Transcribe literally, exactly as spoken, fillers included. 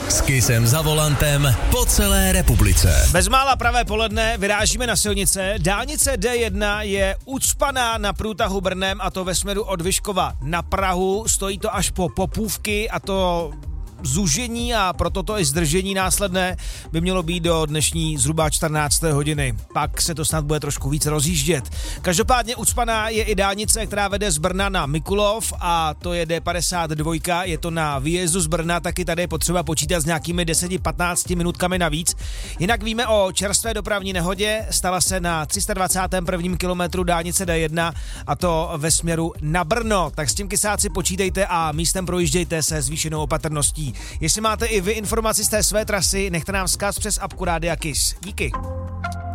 S Kissem za volantem po celé republice. Bezmála pravé poledne vyrážíme na silnice. Dálnice D jedna je ucpaná na průtahu Brnem, a to ve směru od Vyškova na Prahu. Stojí to až po Popůvky, a to zúžení a proto to i zdržení následné by mělo být do dnešní zhruba čtrnácté hodiny. Pak se to snad bude trošku víc rozjíždět. Každopádně ucpaná je i dálnice, která vede z Brna na Mikulov, a to je D padesát dva, je to na výjezdu z Brna, taky tady je potřeba počítat s nějakými deset až patnáct minutkami navíc. Jinak víme o čerstvé dopravní nehodě, stala se na tři sta dvacátém prvním kilometru dálnice D jedna, a to ve směru na Brno. Tak s tím, kysáci, počítejte a místem projíždějte se zvýšenou opatrností. Jestli máte i vy informaci z té své trasy, nechte nám vzkaz přes apku Rádia Kiss. Díky.